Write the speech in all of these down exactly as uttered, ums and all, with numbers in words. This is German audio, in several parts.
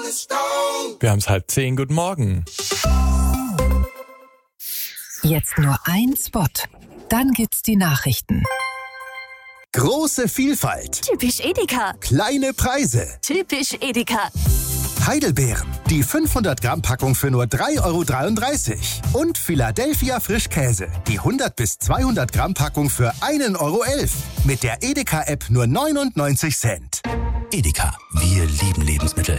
Wir haben es halb zehn. Guten Morgen. Jetzt nur ein Spot. Dann gibt's die Nachrichten. Große Vielfalt. Typisch Edeka. Kleine Preise. Typisch Edeka. Heidelbeeren. Die fünfhundert Gramm Packung für nur drei Euro dreiunddreißig. Und Philadelphia Frischkäse. Die hundert bis zweihundert Gramm Packung für ein Euro elf. Mit der Edeka-App nur neunundneunzig Cent. Edeka. Wir lieben Lebensmittel.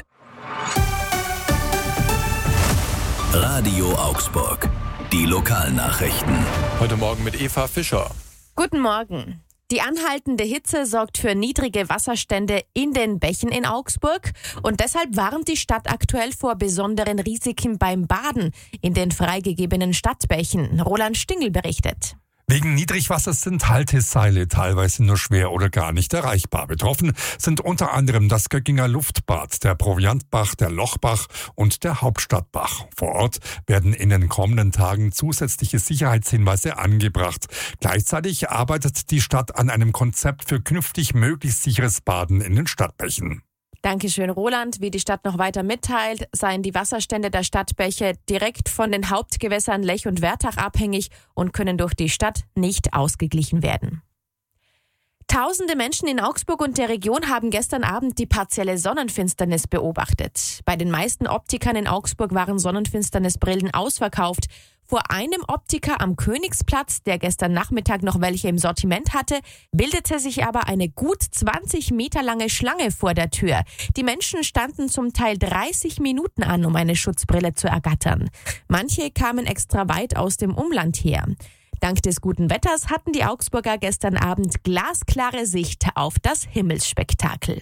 Radio Augsburg. Die Lokalnachrichten. Heute Morgen mit Eva Fischer. Guten Morgen. Die anhaltende Hitze sorgt für niedrige Wasserstände in den Bächen in Augsburg und deshalb warnt die Stadt aktuell vor besonderen Risiken beim Baden in den freigegebenen Stadtbächen. Roland Stingel berichtet. Wegen Niedrigwassers sind Halteseile teilweise nur schwer oder gar nicht erreichbar. Betroffen sind unter anderem das Göckinger Luftbad, der Proviantbach, der Lochbach und der Hauptstadtbach. Vor Ort werden in den kommenden Tagen zusätzliche Sicherheitshinweise angebracht. Gleichzeitig arbeitet die Stadt an einem Konzept für künftig möglichst sicheres Baden in den Stadtbächen. Dankeschön, Roland. Wie die Stadt noch weiter mitteilt, seien die Wasserstände der Stadtbäche direkt von den Hauptgewässern Lech und Wertach abhängig und können durch die Stadt nicht ausgeglichen werden. Tausende Menschen in Augsburg und der Region haben gestern Abend die partielle Sonnenfinsternis beobachtet. Bei den meisten Optikern in Augsburg waren Sonnenfinsternisbrillen ausverkauft. Vor einem Optiker am Königsplatz, der gestern Nachmittag noch welche im Sortiment hatte, bildete sich aber eine gut zwanzig Meter lange Schlange vor der Tür. Die Menschen standen zum Teil dreißig Minuten an, um eine Schutzbrille zu ergattern. Manche kamen extra weit aus dem Umland her. Dank des guten Wetters hatten die Augsburger gestern Abend glasklare Sicht auf das Himmelsspektakel.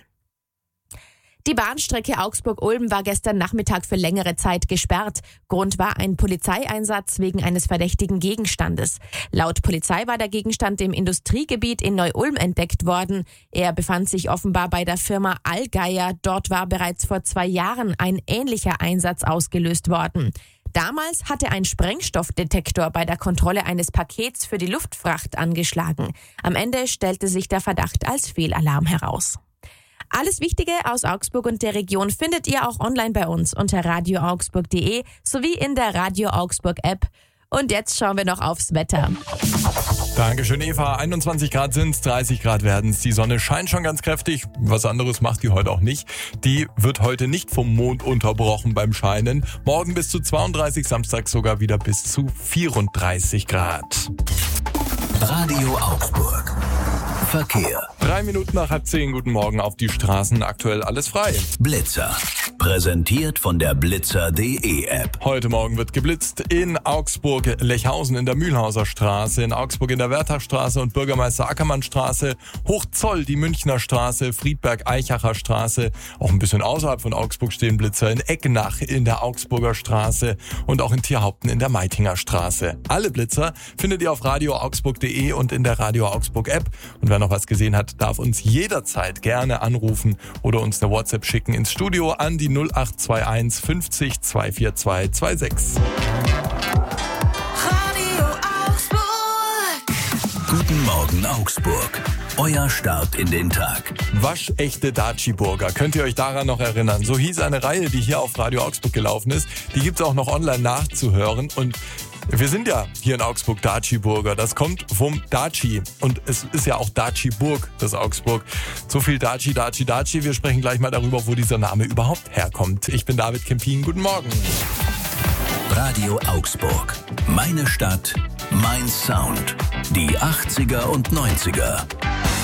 Die Bahnstrecke Augsburg-Ulm war gestern Nachmittag für längere Zeit gesperrt. Grund war ein Polizeieinsatz wegen eines verdächtigen Gegenstandes. Laut Polizei war der Gegenstand im Industriegebiet in Neu-Ulm entdeckt worden. Er befand sich offenbar bei der Firma Allgeier. Dort war bereits vor zwei Jahren ein ähnlicher Einsatz ausgelöst worden. Damals hatte ein Sprengstoffdetektor bei der Kontrolle eines Pakets für die Luftfracht angeschlagen. Am Ende stellte sich der Verdacht als Fehlalarm heraus. Alles Wichtige aus Augsburg und der Region findet ihr auch online bei uns unter radio augsburg punkt de sowie in der Radio Augsburg App. Und jetzt schauen wir noch aufs Wetter. Dankeschön, Eva. einundzwanzig Grad sind's, dreißig Grad werden's. Die Sonne scheint schon ganz kräftig. Was anderes macht die heute auch nicht. Die wird heute nicht vom Mond unterbrochen beim Scheinen. Morgen bis zu zweiunddreißig, Samstag sogar wieder bis zu vierunddreißig Grad. Radio Augsburg. Verkehr. Drei Minuten nach halb zehn. Guten Morgen auf die Straßen. Aktuell alles frei. Blitzer. Präsentiert von der blitzer punkt de App. Heute Morgen wird geblitzt in Augsburg, Lechhausen in der Mühlhauser Straße, in Augsburg in der Wertachstraße und Bürgermeister Ackermann Straße, Hochzoll die Münchner Straße, Friedberg-Eichacher Straße, auch ein bisschen außerhalb von Augsburg stehen Blitzer, in Eggenach in der Augsburger Straße und auch in Tierhaupten in der Meitinger Straße. Alle Blitzer findet ihr auf radio augsburg punkt de und in der Radio Augsburg App. Und wer noch was gesehen hat, darf uns jederzeit gerne anrufen oder uns eine WhatsApp schicken ins Studio an die null acht zwei eins fünfzig zweihundertvierundzwanzig zweiundzwanzig. Radio Augsburg. Guten Morgen Augsburg. Euer Start in den Tag. Waschechte Daci-Burger. Könnt ihr euch daran noch erinnern? So hieß eine Reihe, die hier auf Radio Augsburg gelaufen ist. Die gibt's auch noch online nachzuhören. Und wir sind ja hier in Augsburg Daci-Burger. Das kommt vom Daci. Und es ist ja auch Daci-Burg, das Augsburg. So viel Daci, Daci, Daci. Wir sprechen gleich mal darüber, wo dieser Name überhaupt herkommt. Ich bin David Kempin. Guten Morgen. Radio Augsburg. Meine Stadt, mein Sound. Die achtziger und neunziger.